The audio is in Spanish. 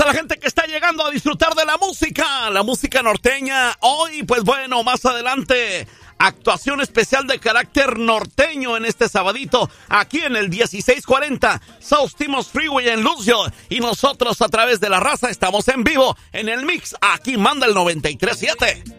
a la gente que está llegando a disfrutar de la música norteña. Hoy, pues bueno, más adelante, actuación especial de carácter norteño en este sabadito, aquí en el 1640 South Timos Freeway en Lucio. Y nosotros a través de la raza estamos en vivo en el mix. Aquí manda el 93.7.